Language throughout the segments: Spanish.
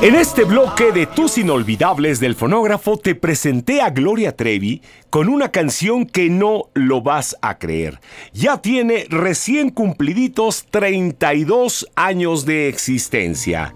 En este bloque de Tus Inolvidables del Fonógrafo te presenté a Gloria Trevi con una canción que no lo vas a creer. Ya tiene recién cumpliditos 32 años de existencia.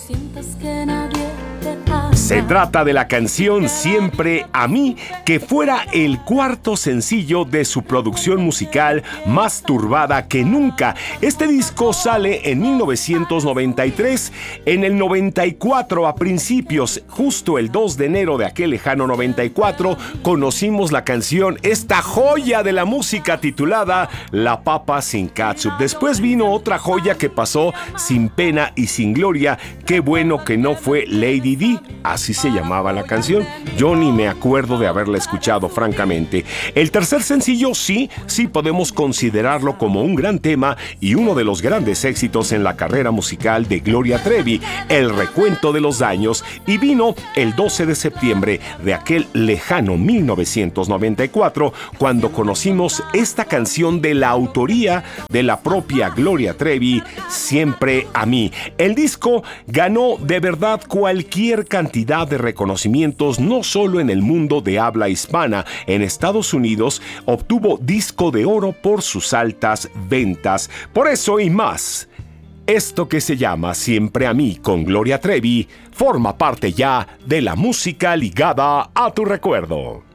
Se trata de la canción Siempre a mí, que fuera el cuarto sencillo de su producción musical Más turbada que nunca. Este disco sale en 1993. En el 94, a principios, justo el 2 de enero de aquel lejano 94, conocimos la canción, esta joya de la música titulada La papa sin catsup. Después vino otra joya que pasó sin pena y sin gloria. Qué bueno que no fue Lady D. Así se llamaba la canción. Yo ni me acuerdo de haberla escuchado, francamente. El tercer sencillo sí podemos considerarlo como un gran tema y uno de los grandes éxitos en la carrera musical de Gloria Trevi, El recuento de los daños, y vino el 12 de septiembre de aquel lejano 1994, cuando conocimos esta canción de la autoría de la propia Gloria Trevi, Siempre a mí. El disco ganó de verdad cualquier cantidad de reconocimientos, no solo en el mundo de habla hispana. En Estados Unidos obtuvo disco de oro por sus altas ventas. Por eso y más, esto que se llama Siempre a mí con Gloria Trevi forma parte ya de la música ligada a tu recuerdo.